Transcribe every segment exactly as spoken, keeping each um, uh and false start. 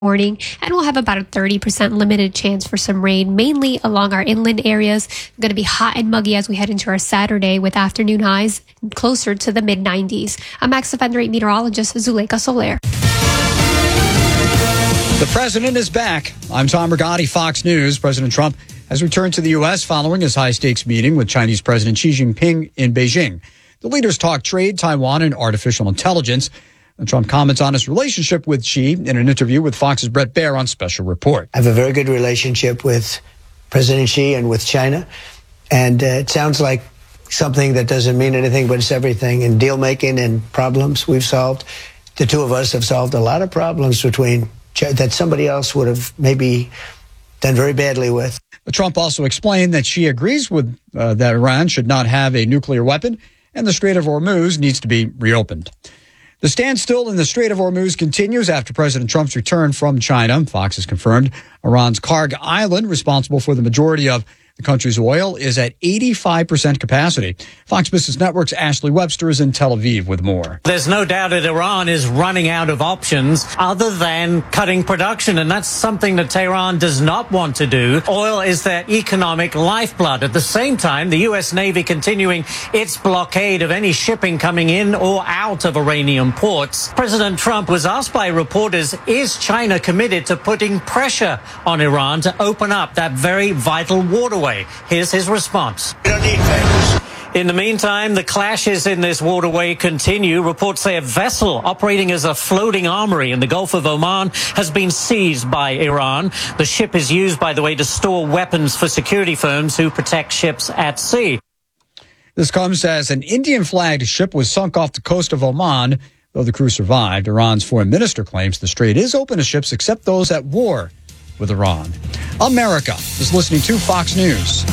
morning, and we'll have about a thirty percent limited chance for some rain, mainly along our inland areas. It's going to be hot and muggy as we head into our Saturday with afternoon highs closer to the mid nineties. I'm Max Offender eight meteorologist Zuleika Soler. The president is back. I'm Tom Rigotti, Fox News. President Trump has returned to the U S following his high-stakes meeting with Chinese President Xi Jinping in Beijing. The leaders talked trade, Taiwan, and artificial intelligence. And Trump comments on his relationship with Xi in an interview with Fox's Bret Baier on Special Report. I have a very good relationship with President Xi and with China. And uh, it sounds like something that doesn't mean anything, but it's everything. In deal making and problems we've solved, the two of us have solved a lot of problems between China that somebody else would have maybe done very badly with. But Trump also explained that Xi agrees with uh, that Iran should not have a nuclear weapon and the Strait of Hormuz needs to be reopened. The standstill in the Strait of Hormuz continues after President Trump's return from China. Fox has confirmed Iran's Karg Island, responsible for the majority of the country's oil, is at eighty-five percent capacity. Fox Business Network's Ashley Webster is in Tel Aviv with more. There's no doubt that Iran is running out of options other than cutting production, and that's something that Tehran does not want to do. Oil is their economic lifeblood. At the same time, the U S Navy continuing its blockade of any shipping coming in or out of Iranian ports. President Trump was asked by reporters, is China committed to putting pressure on Iran to open up that very vital waterway? Here's his response. We don't need favors. In the meantime, the clashes in this waterway continue. Reports say a vessel operating as a floating armory in the Gulf of Oman has been seized by Iran. The ship is used, by the way, to store weapons for security firms who protect ships at sea. This comes as an Indian-flagged ship was sunk off the coast of Oman. Though the crew survived, Iran's foreign minister claims the strait is open to ships except those at war with Iran. America is listening to Fox News.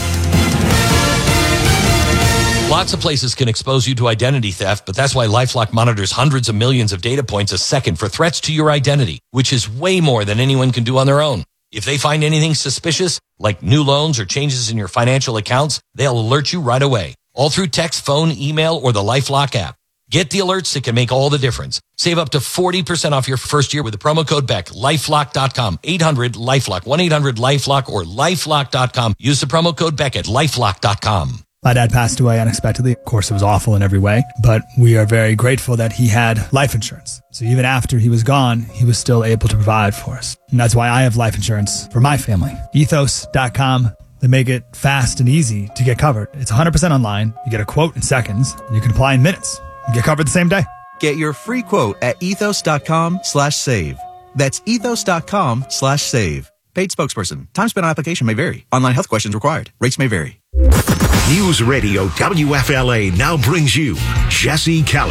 Lots of places can expose you to identity theft, but that's why LifeLock monitors hundreds of millions of data points a second for threats to your identity, which is way more than anyone can do on their own. If they find anything suspicious, like new loans or changes in your financial accounts, they'll alert you right away, all through text, phone, email, or the LifeLock app. Get the alerts that can make all the difference. Save up to forty percent off your first year with the promo code Beck. LifeLock dot com. eight hundred LifeLock. one eight hundred LifeLock or LifeLock dot com. Use the promo code Beck at LifeLock dot com. My dad passed away unexpectedly. Of course, it was awful in every way, but we are very grateful that he had life insurance. So even after he was gone, he was still able to provide for us. And that's why I have life insurance for my family. Ethos dot com. They make it fast and easy to get covered. It's one hundred percent online. You get a quote in seconds, and you can apply in minutes. You get covered the same day. Get your free quote at ethos dot com slash save. That's ethos dot com slash save. Paid spokesperson. Time spent on application may vary. Online health questions required. Rates may vary. News Radio W F L A now brings you Jesse Kelly.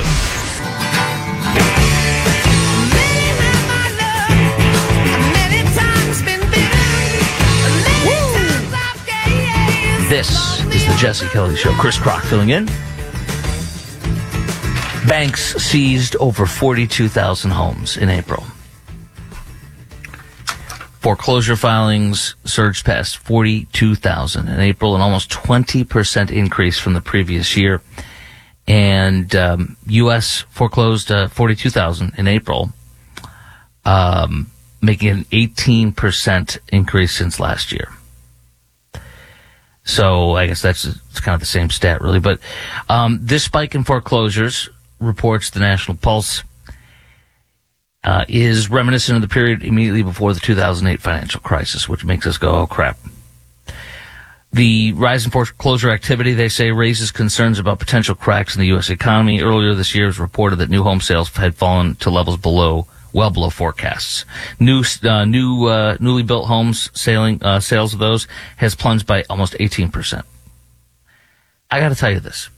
This is the Jesse Kelly Show. Chris Crock filling in. Banks seized over forty-two thousand homes in April. Foreclosure filings surged past forty-two thousand in April, an almost twenty percent increase from the previous year. And um, U S foreclosed uh, forty-two thousand in April, um, making an eighteen percent increase since last year. So I guess that's it's kind of the same stat, really. But um, this spike in foreclosures, reports the National Pulse, uh, is reminiscent of the period immediately before the two thousand eight financial crisis, which makes us go, oh, crap. The rise in foreclosure activity, they say, raises concerns about potential cracks in the U S economy. Earlier this year, it was reported that new home sales had fallen to levels below, well below forecasts. New, uh, new, uh, newly built homes sailing, uh, sales of those has plunged by almost eighteen percent. I got to tell you this.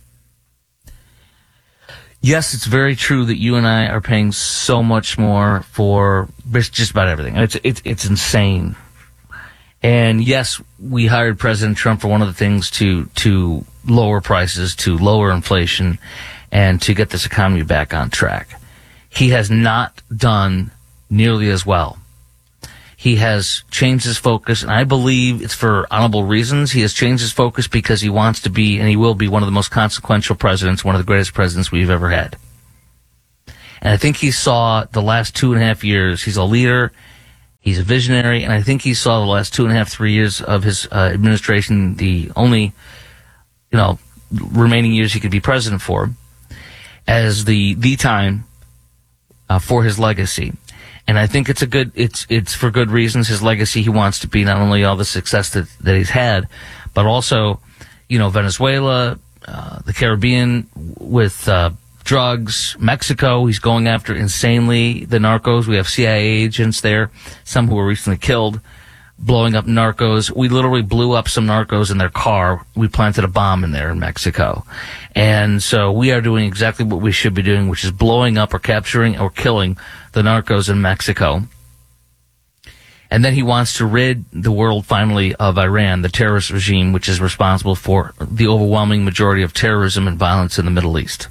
Yes, it's very true that you and I are paying so much more for just about everything. It's it's it's insane. And yes, we hired President Trump for one of the things to to lower prices, to lower inflation, and to get this economy back on track. He has not done nearly as well. He has changed his focus, and I believe it's for honorable reasons. He has changed his focus because he wants to be, and he will be, one of the most consequential presidents, one of the greatest presidents we've ever had. And I think he saw the last two and a half years, he's a leader, He's a visionary, and I think he saw the last two and a half, three years of his uh, administration, the only, you know, remaining years he could be president for, as the the time uh, for his legacy. And I think it's a good, it's it's for good reasons. His legacy, he wants to be not only all the success that, that he's had, but also, you know, Venezuela, uh, the Caribbean with uh, drugs, Mexico. He's going after insanely the narcos. We have C I A agents there, some who were recently killed, blowing up narcos. We literally blew up some narcos in their car. We planted a bomb in there in Mexico. And so we are doing exactly what we should be doing, which is blowing up or capturing or killing the narcos in Mexico. And then he wants to rid the world finally of Iran, the terrorist regime, which is responsible for the overwhelming majority of terrorism and violence in the Middle East.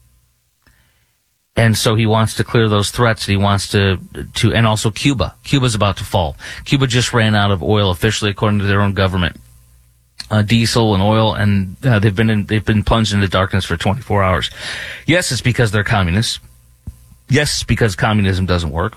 And so he wants to clear those threats, and he wants to, to, and also Cuba. Cuba's about to fall. Cuba just ran out of oil officially, according to their own government. Uh, diesel and oil, and uh, they've been in, they've been plunged into darkness for twenty-four hours. Yes, it's because they're communists. Yes, it's because communism doesn't work.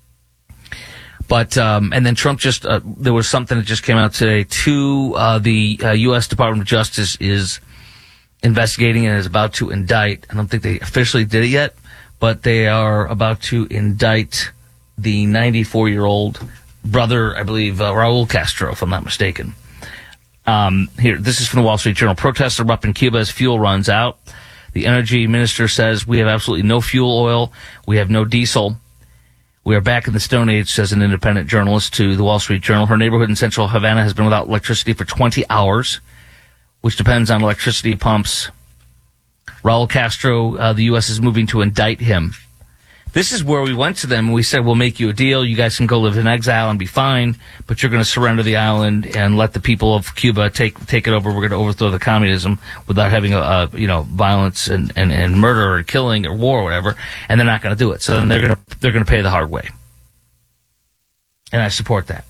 But, um, and then Trump just, uh, there was something that just came out today too. Uh, the uh, U S Department of Justice is investigating and is about to indict. I don't think they officially did it yet, but they are about to indict the ninety-four-year-old brother, I believe, uh, Raul Castro, if I'm not mistaken. Um, here, this is from the Wall Street Journal. Protests are up in Cuba as fuel runs out. The energy minister says we have absolutely no fuel oil. We have no diesel. We are back in the Stone Age, says an independent journalist to the Wall Street Journal. Her neighborhood in central Havana has been without electricity for twenty hours, which depends on electricity pumps. Raul Castro, uh, the U S is moving to indict him. This is where we went to them and we said, we'll make you a deal. You guys can go live in exile and be fine, but you're going to surrender the island and let the people of Cuba take take it over. We're going to overthrow the communism without having a, a you know violence and, and, and murder or killing or war or whatever. And they're not going to do it. So then they're going to they're going to pay the hard way. And I support that.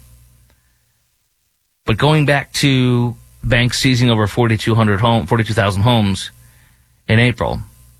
But going back to banks seizing over forty-two hundred home forty-two thousand homes in April,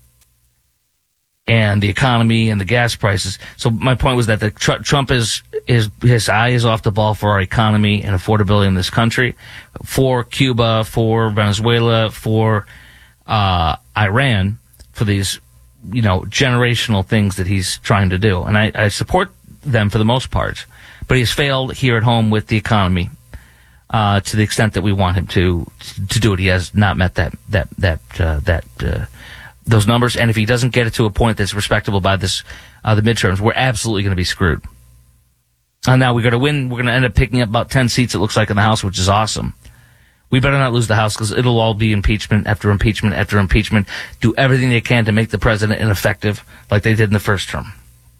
and the economy and the gas prices. So my point was that the tr- Trump is, is, his eye is off the ball for our economy and affordability in this country, for Cuba, for Venezuela, for, uh, Iran, for these, you know, generational things that he's trying to do. And I, I support them for the most part, but he's failed here at home with the economy, uh, to the extent that we want him to, to do it. He has not met that, that, that, uh, that, uh, those numbers, and if he doesn't get it to a point that's respectable by this, uh, the midterms, we're absolutely going to be screwed. And now we're going to win. We're going to end up picking up about ten seats, it looks like, in the House, which is awesome. We better not lose the House because it'll all be impeachment after impeachment after impeachment. Do everything they can to make the president ineffective like they did in the first term.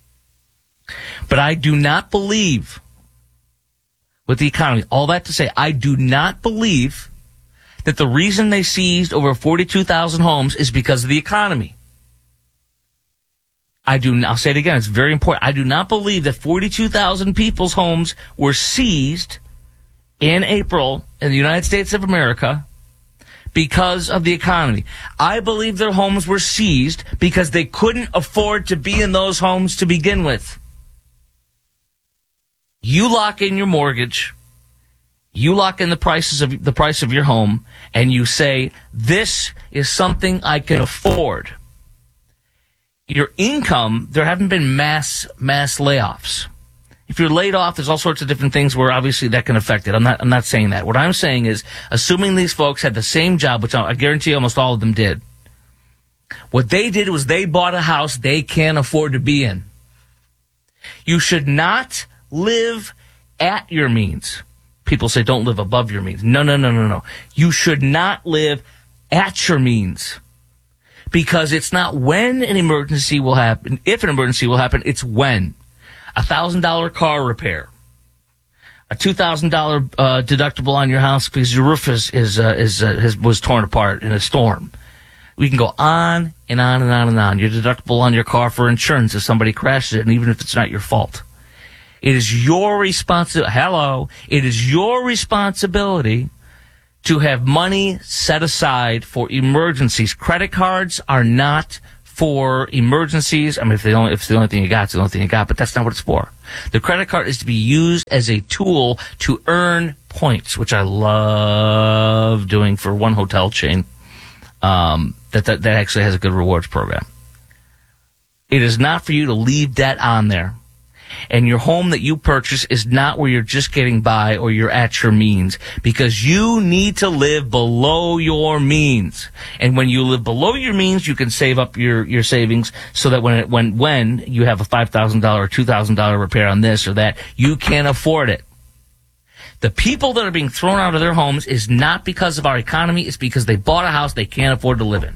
But I do not believe, with the economy, all that to say, I do not believe that the reason they seized over forty-two thousand homes is because of the economy. I do, I'll say it again, it's very important. I do not believe that forty-two thousand people's homes were seized in April in the United States of America because of the economy. I believe their homes were seized because they couldn't afford to be in those homes to begin with. You lock in your mortgage. You lock in the prices of the price of your home, and you say, this is something I can afford. Your income, there haven't been mass mass layoffs. If you're laid off, there's all sorts of different things where obviously that can affect it. I'm not I'm not saying that. What I'm saying is, assuming these folks had the same job, which I guarantee almost all of them did, what they did was they bought a house they can't afford to be in. You should not live at your means. People say don't live above your means. No, no, no, no, no. You should not live at your means. Because it's not when an emergency will happen, if an emergency will happen, it's when. A one thousand dollars car repair. A two thousand dollars uh, deductible on your house because your roof is, is, uh, is, uh, is, was torn apart in a storm. We can go on and on and on and on. Your deductible on your car for insurance if somebody crashes it, and even if it's not your fault. It is your responsibility. Hello. It is your responsibility to have money set aside for emergencies. Credit cards are not for emergencies. I mean, if the only if it's the only thing you got, it's the only thing you got. But that's not what it's for. The credit card is to be used as a tool to earn points, which I love doing for one hotel chain. Um, that, that that actually has a good rewards program. It is not for you to leave debt on there. And your home that you purchase is not where you're just getting by or you're at your means, because you need to live below your means. And when you live below your means, you can save up your, your savings so that when it, when when you have a five thousand dollars or two thousand dollars repair on this or that, you can afford it. The people that are being thrown out of their homes is not because of our economy. It's because they bought a house they can't afford to live in.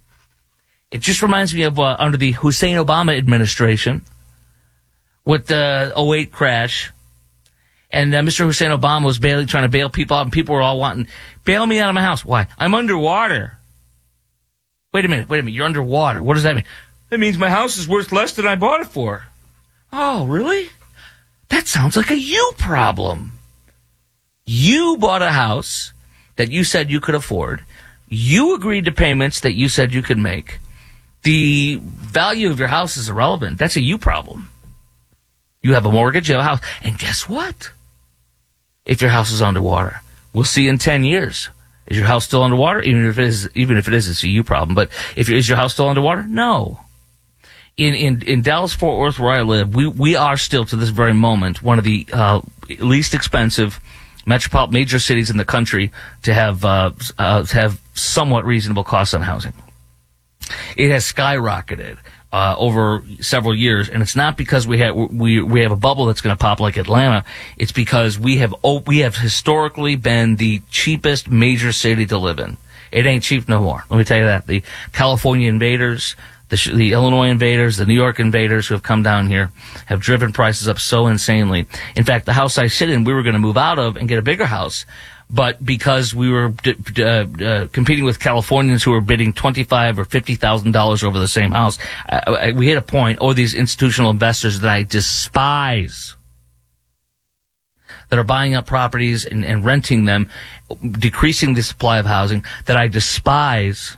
It just reminds me of uh, under the Hussein Obama administration, with the oh eight crash, and uh, Mister Hussein Obama was barely trying to bail people out, and people were all wanting, bail me out of my house. Why? I'm underwater. Wait a minute, wait a minute, you're underwater. What does that mean? That means my house is worth less than I bought it for. Oh, really? That sounds like a you problem. You bought a house that you said you could afford. You agreed to payments that you said you could make. The value of your house is irrelevant. That's a you problem. You have a mortgage, you have a house. And guess what? If your house is underwater, we'll see in ten years. Is your house still underwater? Even if it is, even if it is, it's a you problem. But if is your house still underwater? No. In, in, in Dallas-Fort Worth, where I live, we, we are still, to this very moment, one of the uh, least expensive metropolitan major cities in the country to have, uh, uh, to have somewhat reasonable costs on housing. It has skyrocketed Uh, over several years, and it's not because we have we we have a bubble that's going to pop like Atlanta. It's because we have oh, we have historically been the cheapest major city to live in. It ain't cheap no more. Let me tell you that. The California invaders, the the Illinois invaders, the New York invaders who have come down here have driven prices up so insanely. In fact, the house I sit in, we were going to move out of and get a bigger house. But because we were d- d- uh, uh, competing with Californians who were bidding twenty-five thousand dollars or fifty thousand dollars over the same house, uh, we hit a point, or these institutional investors that I despise, that are buying up properties and, and renting them, decreasing the supply of housing, that I despise.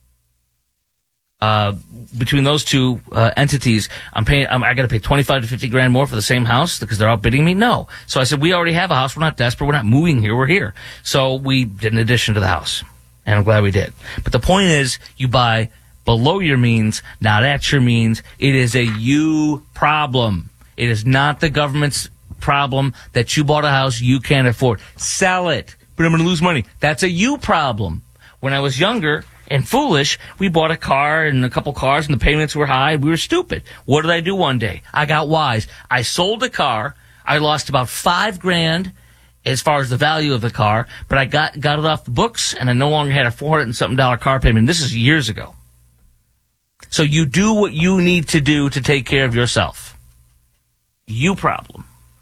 Uh, between those two uh, entities, I'm paying. I'm, I got to pay twenty-five to fifty grand more for the same house because they're outbidding me. No, so I said we already have a house. We're not desperate. We're not moving here. We're here. So we did an addition to the house, and I'm glad we did. But the point is, you buy below your means, not at your means. It is a you problem. It is not the government's problem that you bought a house you can't afford. Sell it, but I'm going to lose money. That's a you problem. When I was younger and foolish, we bought a car and a couple cars, and the payments were high. We were stupid. What did I do one day? I got wise. I sold a car. I lost about five grand as far as the value of the car, but I got got it off the books, and I no longer had a four hundred and something dollar car payment. This is years ago. So you do what you need to do to take care of yourself. You problem.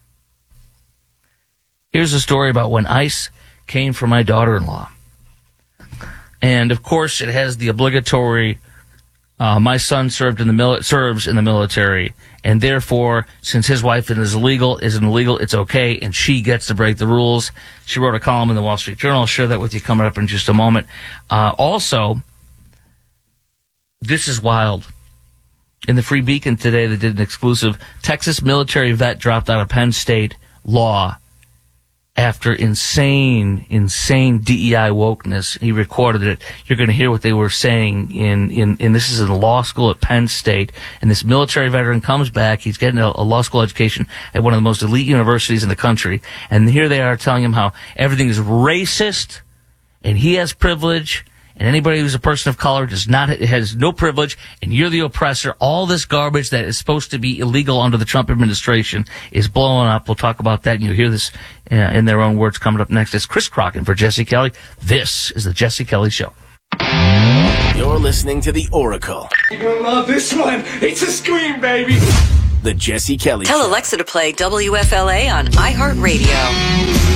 Here's a story about when ICE came for my daughter-in-law. And of course, it has the obligatory. Uh, my son served in the mili- serves in the military, and therefore, since his wife is illegal, is illegal, it's okay, and she gets to break the rules. She wrote a column in the Wall Street Journal. I'll share that with you coming up in just a moment. Uh, also, this is wild. In the Free Beacon today, they did an exclusive. Texas military vet dropped out of Penn State law after insane, insane D E I wokeness. He recorded it. You're going to hear what they were saying in, in, in this is in law school at Penn State. And this military veteran comes back. He's getting a, a law school education at one of the most elite universities in the country. And here they are telling him how everything is racist and he has privilege. And anybody who's a person of color does not, has no privilege, and you're the oppressor. All this garbage that is supposed to be illegal under the Trump administration is blowing up. We'll talk about that, and you'll hear this uh, in their own words coming up next. It's Chris Crocken for Jesse Kelly. This is the Jesse Kelly Show. You're listening to The Oracle. You're gonna love this one. It's a scream, baby. The Jesse Kelly Tell Show. Alexa to play W F L A on iHeartRadio.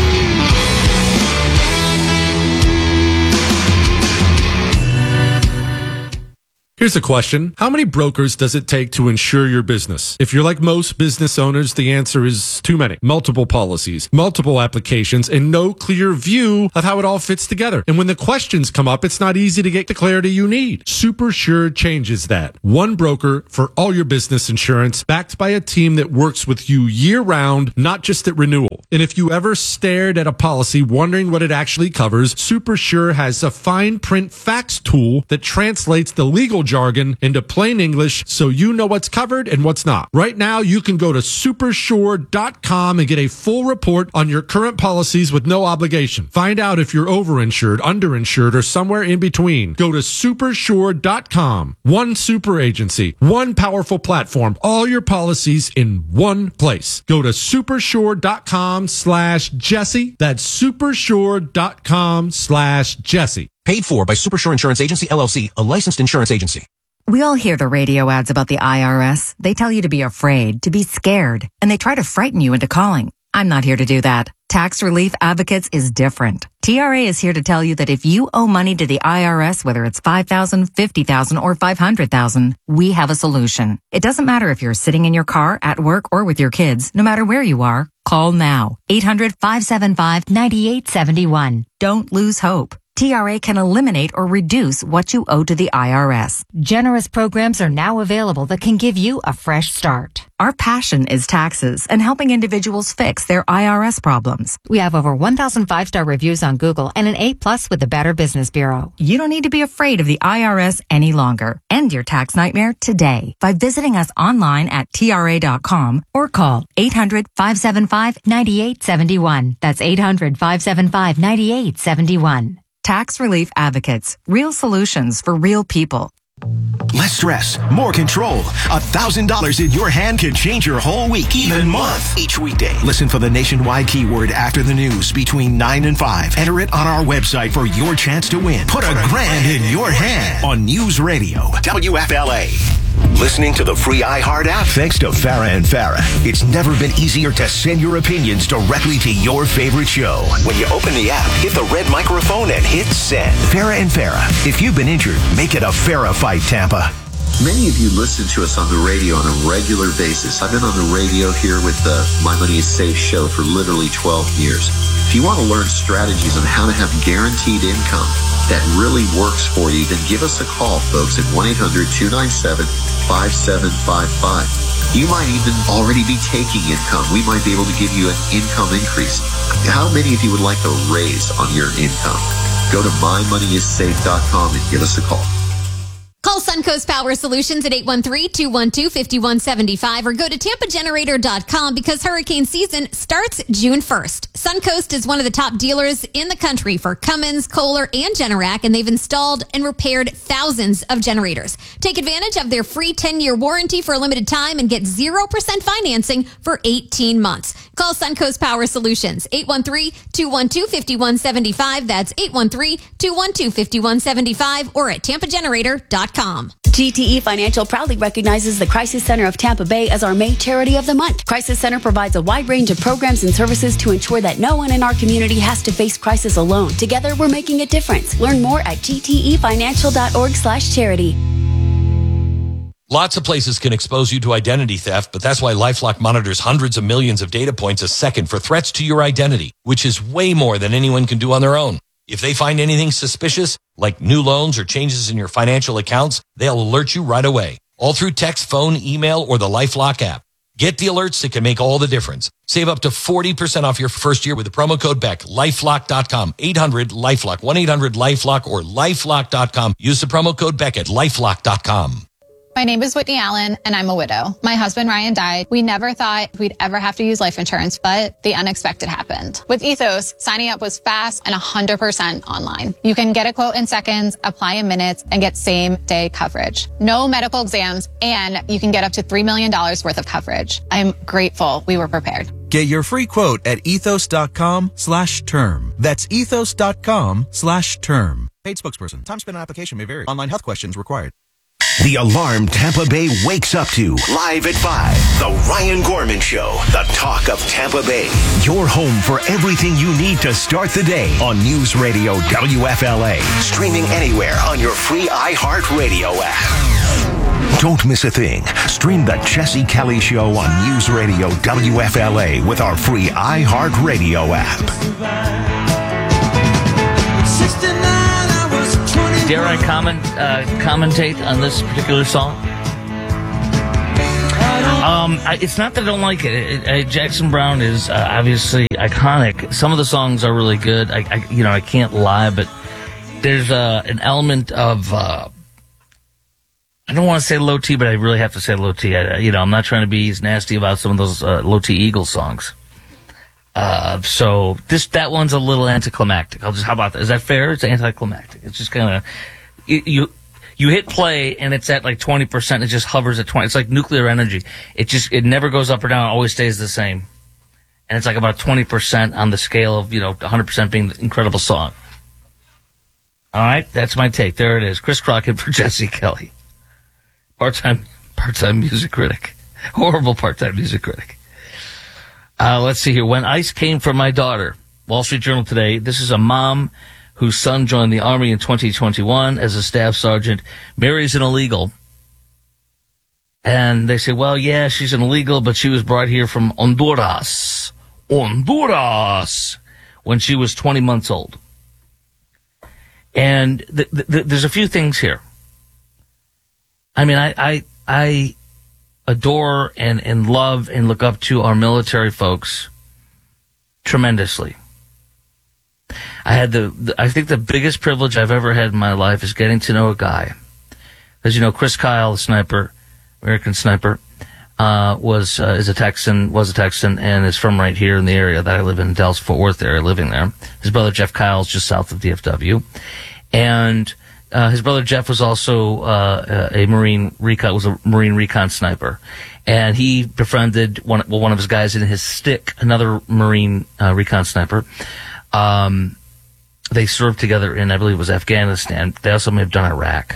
Here's a question. How many brokers does it take to insure your business? If you're like most business owners, the answer is too many. Multiple policies, multiple applications, and no clear view of how it all fits together. And when the questions come up, it's not easy to get the clarity you need. SuperSure changes that. One broker for all your business insurance, backed by a team that works with you year-round, not just at renewal. And if you ever stared at a policy wondering what it actually covers, SuperSure has a fine print facts tool that translates the legal jargon into plain English so you know what's covered and what's not. Right now, you can go to super sure dot com and get a full report on your current policies with no obligation. Find out if you're overinsured, underinsured, or somewhere in between. Go to super sure dot com. One super agency, one powerful platform, all your policies in one place. Go to super sure dot com slash Jesse. That's super sure dot com slash Jesse. Paid for by SuperSure Insurance Agency, L L C, a licensed insurance agency. We all hear the radio ads about the I R S. They tell you to be afraid, to be scared, and they try to frighten you into calling. I'm not here to do that. Tax Relief Advocates is different. T R A is here to tell you that if you owe money to the I R S, whether it's five thousand dollars, fifty thousand dollars, or five hundred thousand dollars, we have a solution. It doesn't matter if you're sitting in your car, at work, or with your kids. No matter where you are, call now. eight hundred, five seven five, nine eight seven one. Don't lose hope. T R A can eliminate or reduce what you owe to the I R S. Generous programs are now available that can give you a fresh start. Our passion is taxes and helping individuals fix their I R S problems. We have over one thousand five-star reviews on Google and an A plus with the Better Business Bureau. You don't need to be afraid of the I R S any longer. End your tax nightmare today by visiting us online at T R A dot com or call eight hundred, five seven five, nine eight seven one. That's eight hundred, five seven five, nine eight seven one. Tax Relief Advocates. Real solutions for real people. Less stress, more control. A thousand dollars in your hand can change your whole week, even month. Each weekday, listen for the nationwide keyword after the news between nine and five. Enter it on our website for your chance to win. Put a grand in your hand on News Radio W F L A. Listening to the free iHeart app thanks to Farah and Farah. It's never been easier to send your opinions directly to your favorite show. When you open the app, hit the red microphone and hit send. Farah and Farah. If you've been injured, make it a Farah fight, Tampa. Many of you listen to us on the radio on a regular basis. I've been on the radio here with the My Money is Safe show for literally twelve years. If you want to learn strategies on how to have guaranteed income that really works for you, then give us a call, folks, at one eight hundred, two nine seven, five seven five five. You might even already be taking income. We might be able to give you an income increase. How many of you would like a raise on your income? Go to my money is safe dot com and give us a call. Call Suncoast Power Solutions at eight one three, two one two, five one seven five or go to tampa generator dot com because hurricane season starts June first. Suncoast is one of the top dealers in the country for Cummins, Kohler, and Generac, and they've installed and repaired thousands of generators. Take advantage of their free ten-year warranty for a limited time and get zero percent financing for eighteen months. Call Suncoast Power Solutions, eight one three, two one two, five one seven five. That's eight one three, two one two, five one seven five or at tampa generator dot com. G T E Financial proudly recognizes the Crisis Center of Tampa Bay as our May Charity of the Month. Crisis Center provides a wide range of programs and services to ensure that no one in our community has to face crisis alone. Together, we're making a difference. Learn more at g t e financial dot org slash charity. Lots of places can expose you to identity theft, but that's why LifeLock monitors hundreds of millions of data points a second for threats to your identity, which is way more than anyone can do on their own. If they find anything suspicious, like new loans or changes in your financial accounts, they'll alert you right away, all through text, phone, email, or the LifeLock app. Get the alerts that can make all the difference. Save up to forty percent off your first year with the promo code Beck, lifelock dot com, eight hundred LifeLock, one eight hundred LifeLock, or lifelock dot com. Use the promo code Beck at lifelock dot com. My name is Whitney Allen, and I'm a widow. My husband, Ryan, died. We never thought we'd ever have to use life insurance, but the unexpected happened. With Ethos, signing up was fast and one hundred percent online. You can get a quote in seconds, apply in minutes, and get same-day coverage. No medical exams, and you can get up to three million dollars worth of coverage. I'm grateful we were prepared. Get your free quote at ethos dot com slash term. That's ethos dot com slash term. Paid spokesperson. Time spent on application may vary. Online health questions required. The alarm Tampa Bay wakes up to. Live at five. The Ryan Gorman Show. The talk of Tampa Bay. Your home for everything you need to start the day on News Radio W F L A. Streaming anywhere on your free iHeartRadio app. Don't miss a thing. Stream the Jesse Kelly Show on News Radio W F L A with our free iHeartRadio app. Dare I comment, uh, commentate on this particular song? Um, I, it's not that I don't like it. it, it uh, Jackson Browne is uh, obviously iconic. Some of the songs are really good. I, I you know, I can't lie, but there's uh, an element of uh, I don't want to say low T, but I really have to say low T. I, you know, I'm not trying to be as nasty about some of those uh, low T Eagles songs. Uh, so this, that one's a little anticlimactic. I'll just, how about that? Is that fair? It's anticlimactic. It's just kind of, you, you, you hit play and it's at like twenty percent. It just hovers at twenty. It's like nuclear energy. It just, it never goes up or down. It always stays the same. And it's like about twenty percent on the scale of, you know, one hundred percent being the incredible song. All right. That's my take. There it is. Chris Crockett for Jesse Kelly. Part-time, part-time music critic. Horrible part-time music critic. Uh, let's see here. When ICE came for my daughter, Wall Street Journal today, this is a mom whose son joined the Army in twenty twenty-one as a staff sergeant, marries an illegal. And they say, well, yeah, she's an illegal, but she was brought here from Honduras. Honduras! When she was twenty months old. And th- th- there's a few things here. I mean, I, I, I adore and, and love and look up to our military folks tremendously. I had the, the, I think the biggest privilege I've ever had in my life is getting to know a guy. As you know, Chris Kyle, the sniper, American sniper, uh, was, uh, is a Texan, was a Texan, and is from right here in the area that I live in, Dallas Fort Worth area, living there. His brother Jeff Kyle is just south of D F W. And, Uh, his brother Jeff was also uh, a Marine recon, was a Marine recon sniper, and he befriended one, well, one of his guys in his stick, another Marine uh, recon sniper. Um, they served together in, I believe it was Afghanistan. They also may have done Iraq.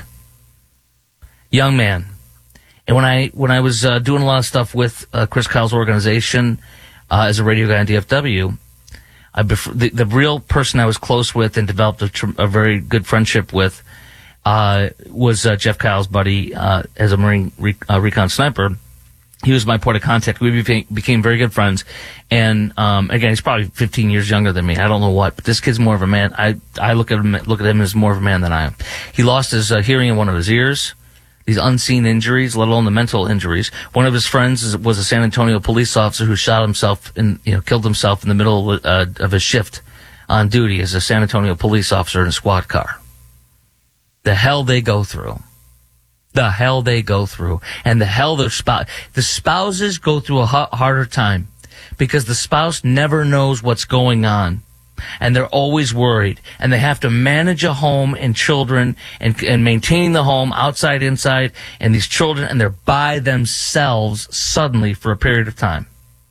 Young man, and when I when I was uh, doing a lot of stuff with uh, Chris Kyle's organization uh, as a radio guy in D F W. I bef- the, the real person I was close with and developed a, tr- a very good friendship with uh, was uh, Jeff Kyle's buddy uh, as a Marine re- uh, recon sniper. He was my point of contact. We became, became very good friends. And um, again, he's probably fifteen years younger than me. I don't know what, but this kid's more of a man. I I look at him look at him as more of a man than I am. He lost his uh, hearing in one of his ears. These unseen injuries, let alone the mental injuries. One of his friends is, was a San Antonio police officer who shot himself and, you know, killed himself in the middle of, uh, of his shift on duty as a San Antonio police officer in a squad car. The hell they go through. The hell they go through. And the hell their spouse, the spouses go through a harder time because the spouse never knows what's going on. And they're always worried. And they have to manage a home and children and, and maintain the home outside, inside, and these children, and they're by themselves suddenly for a period of time.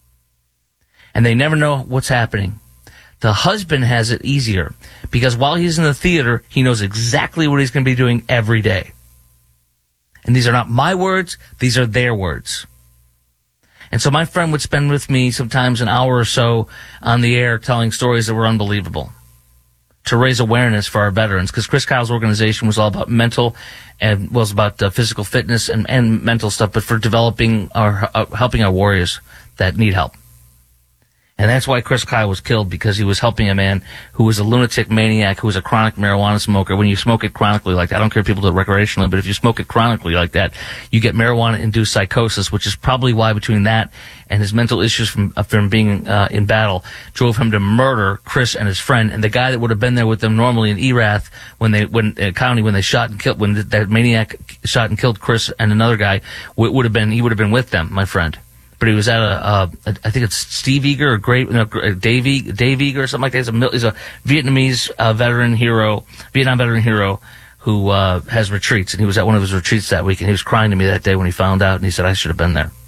And they never know what's happening. The husband has it easier because while he's in the theater, he knows exactly what he's going to be doing every day. And these are not my words, these are their words. And so my friend would spend with me sometimes an hour or so on the air telling stories that were unbelievable to raise awareness for our veterans. Because Chris Kyle's organization was all about mental and was about uh, physical fitness and, and mental stuff, but for developing our, uh, helping our warriors that need help. And that's why Chris Kyle was killed, because he was helping a man who was a lunatic maniac, who was a chronic marijuana smoker. When you smoke it chronically like that, I don't care if people do it recreationally, but if you smoke it chronically like that, you get marijuana-induced psychosis, which is probably why between that and his mental issues from, uh, from being uh, in battle drove him to murder Chris and his friend. And the guy that would have been there with them normally in Erath when they, when uh, county, when they shot and killed, when that maniac shot and killed Chris and another guy, would, would have been, he would have been with them, my friend. But he was at a, uh, a, I think it's Steve Eager or Great, no, Dave, e, Dave Eager or something like that. He's a, he's a Vietnamese uh, veteran hero, Vietnam veteran hero who uh, has retreats. And he was at one of his retreats that week, and he was crying to me that day when he found out, and he said, I should have been there.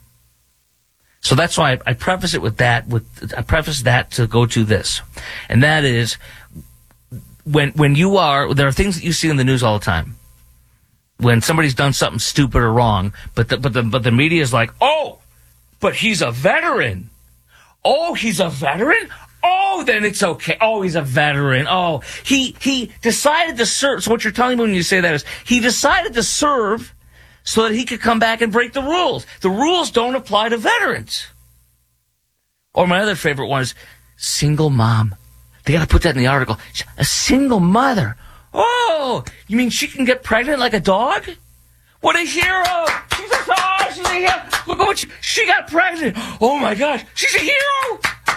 So that's why I, I preface it with that, with, I preface that to go to this. And that is, when, when you are, there are things that you see in the news all the time. when somebody's done something stupid or wrong, but the, but the, but the media is like, oh, but he's a veteran. Oh, he's a veteran? Oh, then it's okay. Oh, he's a veteran. Oh, he, he decided to serve. So what you're telling me when you say that is he decided to serve so that he could come back and break the rules. The rules don't apply to veterans. Or my other favorite one is single mom. They got to put that in the article. A single mother. Oh, you mean she can get pregnant like a dog? What a hero! She's a star. She's a hero. Look at what she, she got pregnant. Oh my gosh, she's a hero.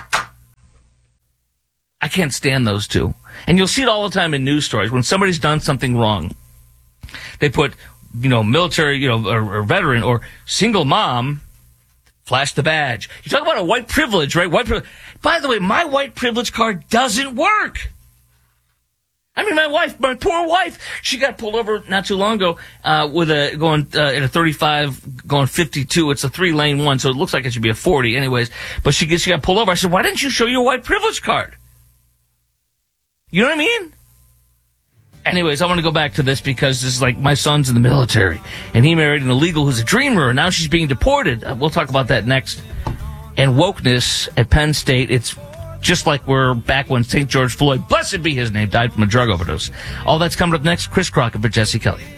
I can't stand those two. And you'll see it all the time in news stories when somebody's done something wrong. They put, you know, military, you know, or, or veteran or single mom. Flash the badge. You talk about a white privilege, right? White privilege. By the way, my white privilege card doesn't work. I mean, my wife, my poor wife, she got pulled over not too long ago uh, with a going uh, at a thirty-five, going fifty-two. It's a three-lane one, so it looks like it should be a forty, anyways. But she gets she got pulled over. I said, "Why didn't you show your white privilege card?" You know what I mean? Anyways, I want to go back to this because this is like my son's in the military, and he married an illegal who's a dreamer, and now she's being deported. Uh, we'll talk about that next. And wokeness at Penn State, it's just like we're back when Saint George Floyd, blessed be his name, died from a drug overdose. All that's coming up next. Chris Crockett for Jesse Kelly.